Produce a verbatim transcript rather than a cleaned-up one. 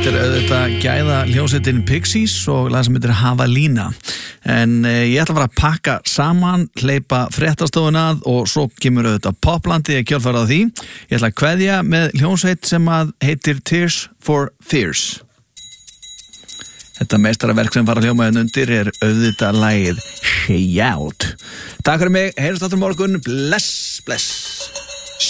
Þetta er auðvitað gæða hljómsveitin Pixies og lag sem heitir Havalína. En eh, ég ætla að fara að pakka saman, hleypa fréttastofuna að og svo kemur auðvitað poplandi að kjölfara því. Ég ætla að kveðja með hljómsveit sem að heitir Tears for Fears. Þetta meistaraverk sem fara hljómaðin undir er auðvitað lagið Shout. Takk fyrir mig, heyrjumst aftur morgun, bless, bless.